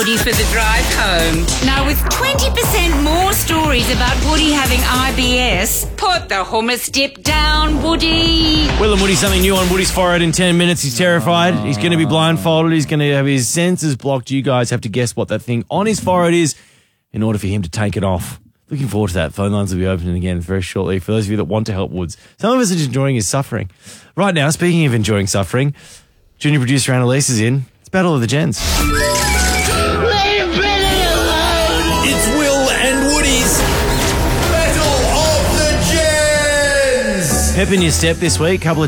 Woody for the drive home. Now, with 20% more stories about Woody having IBS, put the hummus dip down, Woody. Will and Woody, something new on Woody's forehead in 10 minutes. He's terrified. He's going to be blindfolded. He's going to have his senses blocked. You guys have to guess what that thing on his forehead is in order for him to take it off. Looking forward to that. Phone lines will be opening again very shortly for those of you that want to help Woods. Some of us are just enjoying his suffering. Right now, speaking of enjoying suffering, junior producer Annalise is in. It's Battle of the Gens. Leave Brennan alone! It's Will and Woody's Battle of the Gens! Pep in your step this week. Couple of